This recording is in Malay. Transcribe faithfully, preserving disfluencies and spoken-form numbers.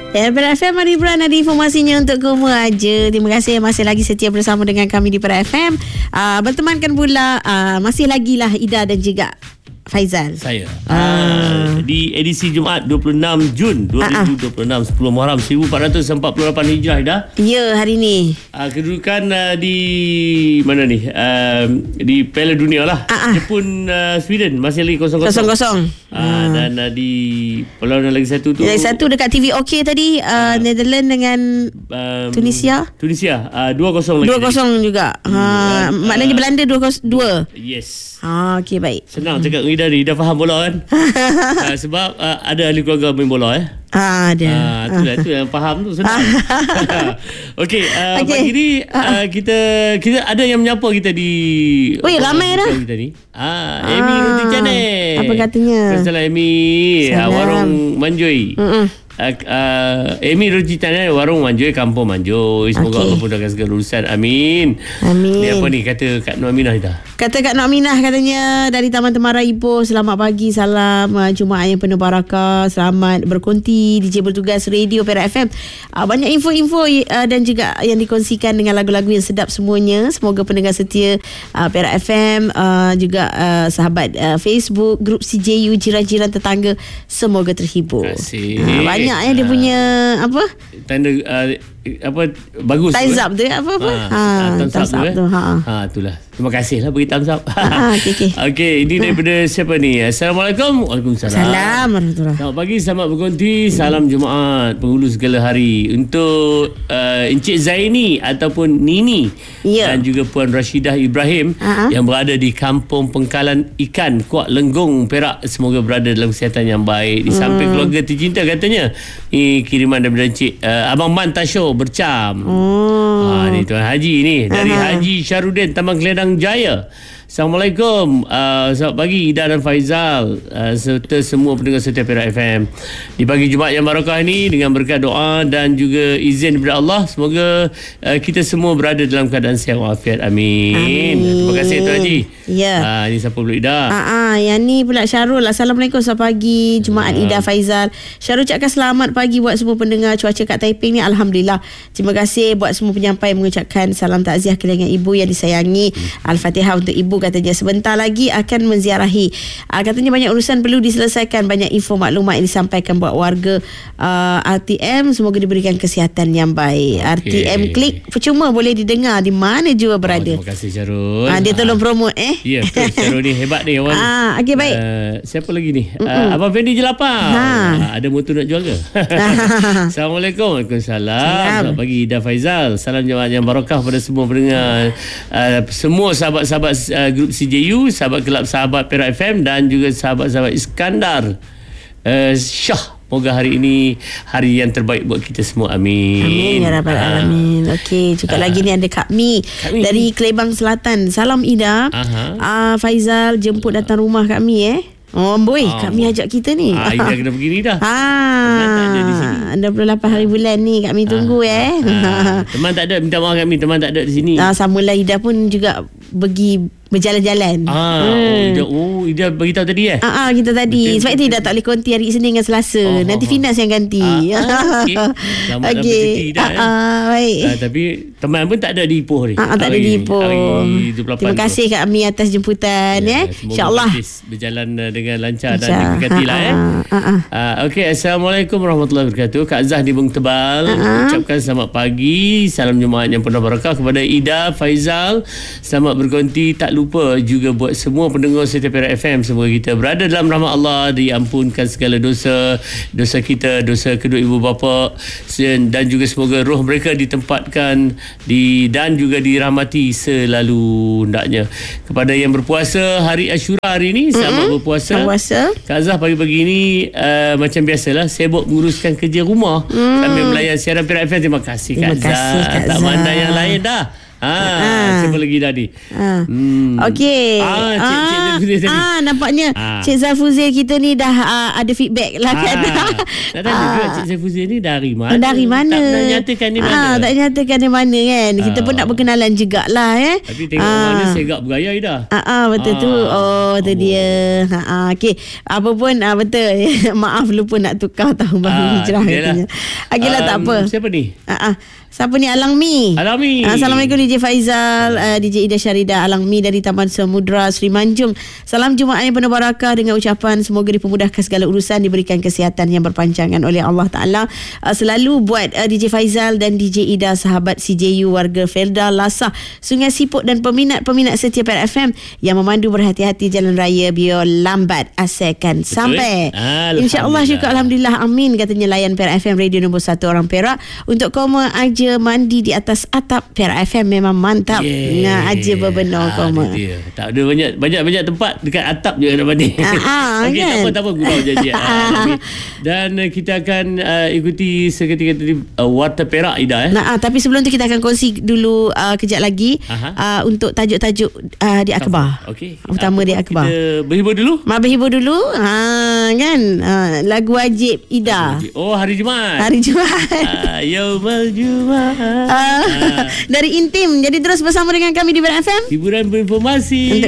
Perak F M, Mari Ibran ada informasinya untuk kamu aja. Terima kasih masih lagi setia bersama dengan kami di Perak F M. Uh, bertemankan pula uh, masih lagi lah Ida dan juga Faizal. Saya ah. Di edisi Jumaat dua puluh enam Jun dua ribu dua puluh enam, sepuluh Muharram seribu empat ratus empat puluh lapan Hijrah dah. Ya, hari ni ah, kedudukan uh, di mana ni? Uh, di Piala Dunia lah. Ah, ah. Jepun uh, Sweden masih lagi kosong kosong. Kosong kosong. Ah, hmm. Dan uh, di perlawanan lagi satu tu. Lagi satu dekat T V OK tadi uh, uh, Netherlands dengan um, Tunisia. Tunisia uh, dua kosong lagi. dua kosong juga. Ha, uh, maknanya uh, Belanda dua. Yes. Ha, okey, baik. Senang cakap dengan Ida ni, dah faham bola kan? uh, sebab uh, ada ahli keluarga main bola eh. Ah, ada. Ah, itulah tu yang faham tu senang. Okey, uh, okay. Pagi ni uh, kita kita ada yang menyapa kita di. Oh, ya, ramai dah. Kita ni. Ah, Amy ah, Roti Canai. Apa katanya? Salam Amy, uh, warung Manjoy. Mm-mm. Uh, uh, Amy Roti Canai, warung Manjoy, kampung Manjoy. Semoga okay. Allah mudahkan segala urusan. Amin. Amin. Ni apa ni kata Kak Nur Aminah dah. Kata Kak Nur Aminah katanya dari Taman Temara Ipoh, selamat pagi, salam uh, Jumaat yang penuh barakah, selamat berkonti D J bertugas Radio Perak F M. Uh, banyak info-info uh, dan juga yang dikongsikan dengan lagu-lagu yang sedap semuanya. Semoga pendengar setia uh, Perak F M, uh, juga uh, sahabat uh, Facebook, grup C J U, jiran-jiran tetangga semoga terhibur. Terima kasih. Uh, banyak ya uh, dia punya apa? Tanda uh, apa bagus thumbs up tu apa apa ha, ha thumbs up tu, tu ha. ha itulah terima kasih lah bagi thumbs up. Ha, okey okey okey ini daripada siapa ni? Assalamualaikum. Waalaikumsalam. Salam warahmatullahi. Selamat pagi, selamat berkonti, salam Jumaat penghulu segala hari untuk uh, Encik Zaini ataupun Nini ya. Dan juga Puan Rashidah Ibrahim uh-huh. yang berada di Kampung Pengkalan Ikan Kuak Lenggong Perak. Semoga berada dalam kesihatan yang baik di samping hmm. keluarga tercinta katanya. Ini kiriman daripada Encik uh, Abang Man Tasho Bercam. Oh. Ha, ni Tuan Haji ni dari Aha. Haji Syarudin Taman Keledang Jaya. Assalamualaikum. Uh, selamat pagi Ida dan Faizal uh, serta semua pendengar setia Perak F M. Di pagi Jumaat yang barakah ini dengan berkat doa dan juga izin daripada Allah, semoga uh, kita semua berada dalam keadaan sihat walafiat. Amin. Amin. Terima kasih Tuan Haji. Ya. Uh, ini siapa pula Ida? Ah, uh-uh, yang ni pula Syarul. Assalamualaikum, selamat pagi Jumaat uh. Ida Faizal. Syarul ucapkan selamat pagi buat semua pendengar. Cuaca kat Taiping ni alhamdulillah. Terima kasih buat semua penyampai mengucapkan salam takziah kehilangan ibu yang disayangi. Hmm. Al-Fatihah untuk ibu katanya. Sebentar lagi akan menziarahi. Uh, katanya banyak urusan perlu diselesaikan, banyak info maklumat yang disampaikan buat warga uh, R T M. Semoga diberikan kesihatan yang baik. Okay. R T M Klik percuma boleh didengar di mana jua berada. Oh, terima kasih Syarul. Uh, dia tolong promote eh. Ya, betul. Syarul ni hebat ni awal. Ah, okey baik. Uh, siapa lagi ni? Uh, Abang Fendi Jelapang. Ha. Uh, ada motor nak jual ke? Assalamualaikum. Waalaikumsalam. Selamat pagi Ida Faizal. Salam Jumaat yang barakah pada semua pendengar, uh, semua sahabat-sahabat uh, grup C J U, sahabat kelab sahabat Perak F M dan juga sahabat-sahabat Iskandar uh, Shah. Moga hari ini hari yang terbaik buat kita semua. Amin. Amin ya rabbal alamin. Okey, juga ha. lagi ni ada Kak Mi, Kak Mi dari Kelebang Selatan. Salam Ida. Ah, Faizal jemput datang rumah Kak Mi eh. Oh boy, oh, Kak Mi ajak kita ni. Ah, Ida kena pergi ni dah. Ah, dua puluh lapan hari bulan ni Kak Mi tunggu ah, eh. Ah, teman tak ada, minta maaf Kak Mi, teman tak ada di sini. Ah, samalah Ida pun juga pergi berjalan-jalan. Ah, hmm. oh, Ida, oh, Ida beritahu tadi eh? Ah, ah kita tadi. Betul, sebab itu Ida tak boleh konti hari Isnin dengan Selasa. Oh, Nanti oh, Finas yang ganti. Ah, ah, okay. Selamat okay. dapat cuti Ida. Ah, eh. ah, baik. Ah, tapi teman pun tak ada di Ipoh ni. Ah, tak ada di Ipoh. Terima kasih Kak Mi atas jemputan ya. Eh. InsyaAllah berjalan dengan lancar Insya. dan diberkatilah ah, eh. Ah, ah. Ah, Okey, Assalamualaikum warahmatullahi wabarakatuh. Kak Zah di Bung Tebal ah, ucapkan selamat pagi, salam Jumaat yang penuh barakah kepada Ida Faizal. Selamat berkonti, tak lupa juga buat semua pendengar setia Perak F M. Semoga kita berada dalam rahmat Allah, diampunkan segala dosa dosa kita, dosa kedua ibu bapa, dan juga semoga roh mereka ditempatkan di dan juga dirahmati selalu hendaknya. Kepada yang berpuasa hari Ashura hari ini, selamat mm-hmm. berpuasa. Puasa. Kak Zah pagi-pagi ni uh, macam biasalah sibuk menguruskan kerja rumah mm. sambil melayan siaran Perak F M. Terima kasih Kak Zah. Tak mandang yang lain dah. Ah, ah. Siapa lagi tadi? Ah. Hmm. Okey. Ah, Cik, ah, Cik Zalfuzi tadi. Ah, nampaknya ah. Cik Zalfuzi kita ni dah uh, ada feedback lah kan. Ah. Tak tahu juga Cik Zalfuzi ni dari mana? Dari mana? Tak pernah nyatakan di mana. Ah, tak nyatakan di mana kan. Ah. Kita pun nak berkenalan jugalah eh. Tapi tengok ah. mana segak bergaya dah. Ah, ah betul ah. tu. Oh, tu oh. dia. Ha ah, okey. Apa pun ah, betul. Maaf lupa nak tukar tahun baru ah, hijrah katanya. Okeylah um, tak apa. Siapa ni? Ah, ah. Siapa ni? Alangmi. Alangmi. Assalamualaikum D J Faizal, uh, D J Ida Syarida. Alangmi dari Taman Samudra Sri Manjung. Salam Jumaat yang penuh barakah dengan ucapan semoga dipermudahkan segala urusan, diberikan kesihatan yang berpanjangan oleh Allah Taala. Uh, selalu buat uh, D J Faizal dan D J Ida, sahabat C J U, warga Felda, Lasah, Sungai Siput dan peminat-peminat setia P R F M yang memandu berhati-hati jalan raya biar lambat asalkan sampai. InsyaAllah syukur alhamdulillah amin katanya layan P R F M radio nombor satu orang Perak. Untuk koma aja mandi di atas atap P R F M memang mantap. Yeah. Nah, aja berbenar ah, koma. Tak ada banyak banyak banyak tempat dekat atap je nak mandi. Ah, okey, kan? tak apa tak apa gurau janji. ah, okay. Dan uh, kita akan uh, ikuti seketika tadi uh, Warta Perak Ida eh. Nah, ah, tapi sebelum tu kita akan kongsi dulu uh, kejap lagi uh, untuk tajuk-tajuk uh, di akhbar. Okey. Utama di akhbar. Kita berhibur dulu. Ma berhibur dulu. Ha kan? Uh, lagu wajib Ida. Wajib. Oh, hari Jumaat. Hari Jumaat. Uh, Yaumul Jumaat. Uh, uh. Dari Intim. Jadi terus bersama dengan kami di P R F M. Hiburan berinformasi.